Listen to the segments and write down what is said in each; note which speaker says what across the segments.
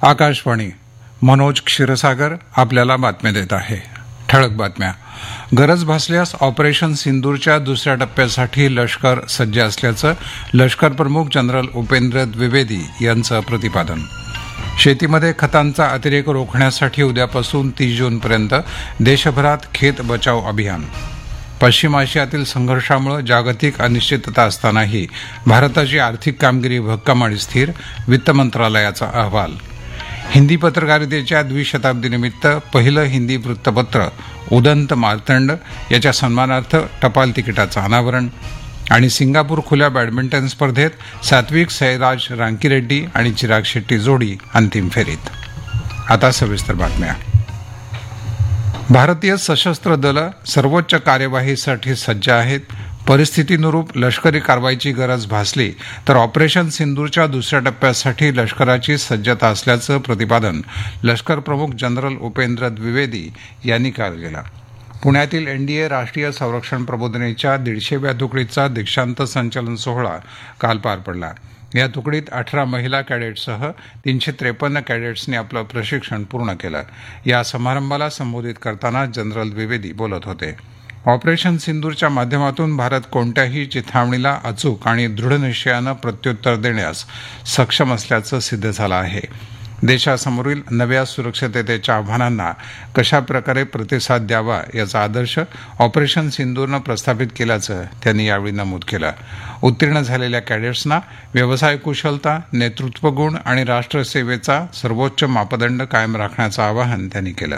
Speaker 1: आकाशवाणी मनोज क्षीरसागर आपल्याला बातम्या देत आहे. ठळक बातम्या. गरज भासल्यास ऑपरेशन सिंदूरच्या दुसऱ्या टप्प्यासाठी लष्कर सज्ज असल्याचं लष्कर प्रमुख जनरल उपेंद्र द्विवेदी यांचं प्रतिपादन. शेतीमध्ये खतांचा अतिरेक रोखण्यासाठी उद्यापासून 30 जूनपर्यंत देशभरात खेत बचाव अभियान. पश्चिम आशियातील संघर्षामुळे जागतिक अनिश्चितता असतानाही भारताची आर्थिक कामगिरी भक्कम आणि स्थिर. वित्त मंत्रालयाचा अहवाल. हिंदी पत्रकारितेच्या द्विशताब्दीनिमित्त पहिलं हिंदी वृत्तपत्र उदंत मार्तंड याच्या सन्मानार्थ टपाल तिकिटाचं अनावरण. आणि सिंगापूर खुल्या बॅडमिंटन स्पर्धेत सात्विक साईराज रांकीरेड्डी आणि चिराग शेट्टी जोडी अंतिम फेरीत. आता सविस्तर बातम्या. भारतीय सशस्त्र दलं सर्वोच्च कार्यवाहीसाठी सज्ज आहेत. परिस्थितीनुरूप लष्करी कारवाईची गरज भासली तर ऑपरेशन सिंदूरच्या दुसऱ्या टप्प्यासाठी लष्कराची सज्जता असल्याचं प्रतिपादन लष्कर प्रमुख जनरल उपेंद्र द्विवेदी यांनी काल केलं. पुण्यातील एनडीए राष्ट्रीय संरक्षण प्रबोधिनीच्या 150व्या तुकडीचा दीक्षांत संचलन सोहळा काल पार पडला. या तुकडीत 18 महिला कॅडेट्ससह 353 कॅडेट्सनी आपलं प्रशिक्षण पूर्ण केलं. या समारंभाला संबोधित करताना जनरल द्विवेदी बोलत होते. ऑपरेशन सिंदूरच्या माध्यमातून भारत कोणत्याही चिथावणीला अचूक आणि दृढनिश्चयानं प्रत्युत्तर देण्यास सक्षम असल्याचं सिद्ध झालं आहे. देशासमोरील नव्या सुरक्षिततेच्या आव्हानांना कशाप्रकारे प्रतिसाद द्यावा याचा आदर्श ऑपरेशन सिंदूरनं प्रस्थापित केल्याचं त्यांनी यावेळी नमूद केलं. उत्तीर्ण झालेल्या कॅडेट्सना व्यवसाय कुशलता, नेतृत्वगुण आणि राष्ट्रसेवेचा सर्वोच्च मापदंड कायम राखण्याचं आवाहन त्यांनी केलं.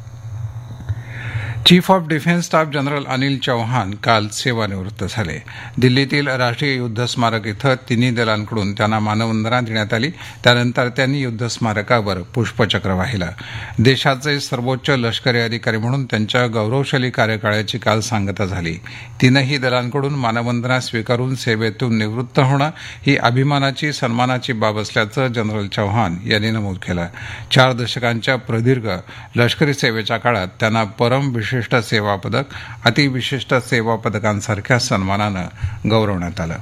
Speaker 1: Chief of defence staff general Anil Chauhan काल सेवानिवृत्त झाले. दिल्लीतील राष्ट्रीय युद्ध स्मारक इथं तिन्ही दलांकडून त्यांना मानवंदना देण्यात आली. त्यानंतर त्यांनी युद्ध स्मारकावर पुष्पचक्र वाहिलं. देशाचे सर्वोच्च लष्करी अधिकारी म्हणून त्यांच्या गौरवशाली कार्यकाळाची काल सांगता झाली. तीनही दलांकडून मानवंदना स्वीकारून सेवेतून निवृत्त होणं ही अभिमानाची, सन्मानाची बाब असल्याचं जनरल चौहान यांनी नमूद केलं. 4 दशकांच्या प्रदीर्घ लष्करी सेवेच्या काळात त्यांना परम विशिष्ट सेवा पदक, अतिविशिष्ट सेवा पदकांसारख्या सन्मानानं गौरवण्यात आलं.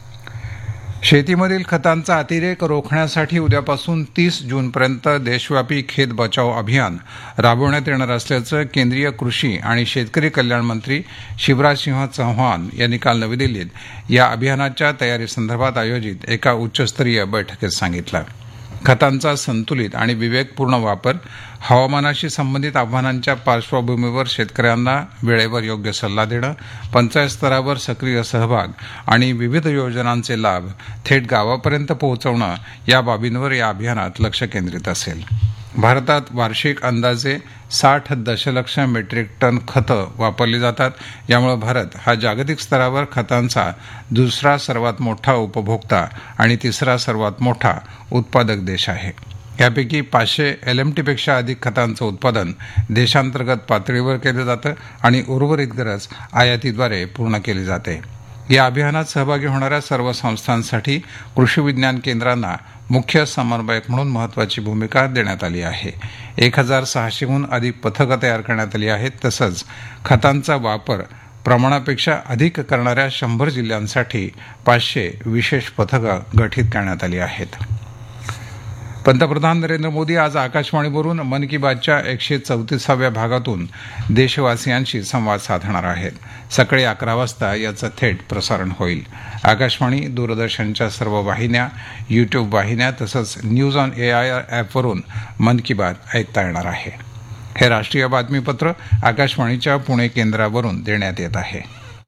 Speaker 1: शेतीमधील खतांचा अतिरेक रोखण्यासाठी उद्यापासून 30 जूनपर्यंत देशव्यापी खेत बचाव अभियान राबवण्यात येणार असल्याचं केंद्रीय कृषी आणि शेतकरी कल्याण मंत्री शिवराजसिंह चौहान यांनी काल नवी दिल्लीत या अभियानाच्या तयारीसंदर्भात आयोजित एका उच्चस्तरीय बैठकीत सांगितलं. खतांचा संतुलित आणि विवेकपूर्ण वापर, हवामानाशी संबंधित आव्हानांच्या पार्श्वभूमीवर शेतकऱ्यांना वेळेवर योग्य सल्ला देणं, पंचायत स्तरावर सक्रिय सहभाग आणि विविध योजनांचे लाभ थेट गावापर्यंत पोहोचवणं या बाबींवर या अभियानात लक्ष केंद्रित असेल. भारतात वार्षिक अंदाजे 60 दशलक्ष मेट्रिक टन खतं वापरली जातात. यामुळे भारत हा जागतिक स्तरावर खतांचा दुसरा सर्वात मोठा उपभोक्ता आणि तिसरा सर्वात मोठा उत्पादक देश आहे. यापैकी 500 LMTपेक्षा अधिक खतांचं उत्पादन देशांतर्गत पातळीवर केलं जातं आणि उर्वरित गरज आयातीद्वारे पूर्ण केली जाते. या अभियानात सहभागी होणाऱ्या सर्व संस्थांसाठी कृषी विज्ञान केंद्रांना मुख्य समन्वयक म्हणून महत्वाची भूमिका देण्यात आली आहे. 1600हून अधिक पथकं तयार करण्यात आली आहेत. तसंच खतांचा वापर प्रमाणापेक्षा अधिक करणाऱ्या 100 जिल्ह्यांसाठी 500 विशेष पथकं गठीत करण्यात आली आहेत. पंतप्रधान नरेंद्र मोदी आज आकाशवाणीवरून मन की बातच्या 134व्या भागातून देशवासियांशी संवाद साधणार आहेत. सकाळी 11 वाजता याचं थेट प्रसारण होईल. आकाशवाणी, दूरदर्शनच्या सर्व वाहिन्या, YouTube वाहिन्या तसंच न्यूज ऑन AIR ॲपवरून मन की बात ऐकता येणार आहे. हे राष्ट्रीय बातमीपत्र आकाशवाणीच्या पुणे केंद्रावरून देण्यात येत आहे.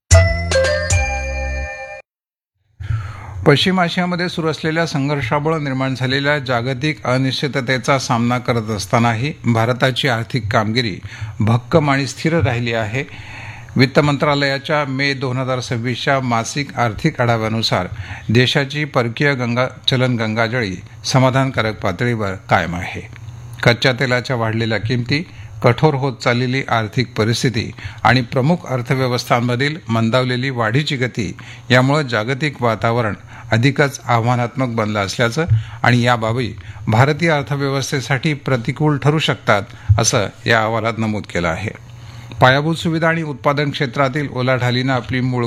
Speaker 1: पश्चिम आशियामध्ये सुरू असलेल्या संघर्षामुळे निर्माण झालेल्या जागतिक अनिश्चिततेचा सामना करत असतानाही भारताची आर्थिक कामगिरी भक्कम आणि स्थिर राहिली आहे. वित्त मंत्रालयाच्या मे 2026च्या मासिक आर्थिक आढाव्यानुसार देशाची परकीय चलन गंगाजळी समाधानकारक पातळीवर कायम आहे. कच्च्या तेलाच्या वाढलेल्या किमती, कठोर होत चाललेली आर्थिक परिस्थिती आणि प्रमुख अर्थव्यवस्थांमधील मंदावलेली वाढीची गती यामुळे जागतिक वातावरण अधिकच आव्हानात्मक बनलं असल्याचं आणि या बाबी भारतीय अर्थव्यवस्थेसाठी प्रतिकूल ठरू शकतात असं या अहवालात नमूद केलं आहे. पायाभूत सुविधा आणि उत्पादन क्षेत्रातील उलाढालीनं आपली मूळ